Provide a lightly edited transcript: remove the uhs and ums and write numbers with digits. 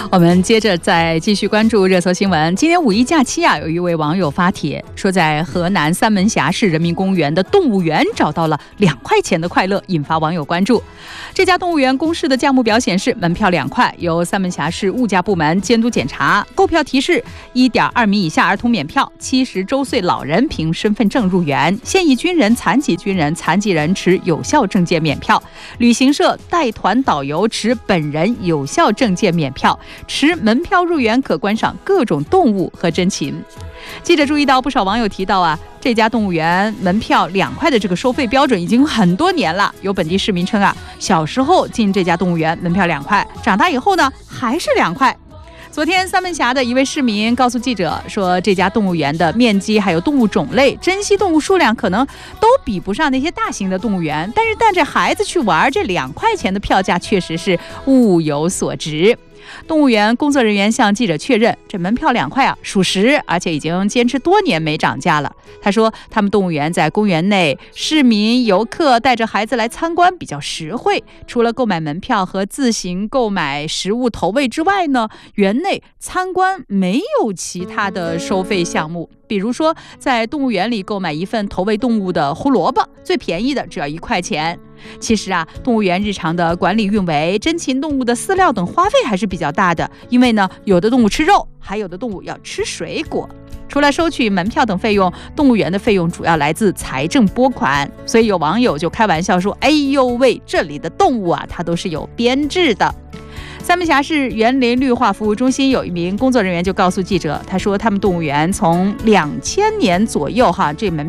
我们接着再继续关注热搜新闻。今年五一假期啊，有一位网友发帖说，在河南三门峡市人民公园的动物园找到了2块钱的快乐，引发网友关注。这家动物园公示的价目表显示，门票2块，由三门峡市物价部门监督检查。购票提示：1.2米以下儿童免票，70周岁老人凭身份证入园，现役军人、残疾军人、残疾人持有效证件免票，旅行社带团导游持本人有效证件免票，持门票入园可观赏各种动物和珍禽。记者注意到，不少网友提到啊，这家动物园门票2块的这个收费标准已经很多年了。有本地市民称啊，小时候进这家动物园门票2块，长大以后呢还是2块。昨天，三门峡的一位市民告诉记者说，这家动物园的面积还有动物种类、珍稀动物数量可能都比不上那些大型的动物园，但是带着孩子去玩，这2块钱的票价确实是物有所值。动物园工作人员向记者确认，这门票2块啊属实，而且已经坚持多年没涨价了。他说，他们动物园在公园内，市民游客带着孩子来参观比较实惠，除了购买门票和自行购买食物投喂之外呢，园内参观没有其他的收费项目。比如说，在动物园里购买一份投喂动物的胡萝卜，最便宜的只要1块钱。其实啊，动物园日常的管理运维、珍禽动物的饲料等花费还是比较大的，因为呢，有的动物吃肉，还有的动物要吃水果。除了收取门票等费用，动物园的费用主要来自财政拨款，所以有网友就开玩笑说：“哎呦喂，这里的动物啊，它都是有编制的。”三门峡市园林绿化服务中心有一名工作人员就告诉记者，他说他们动物园从2000年左右这门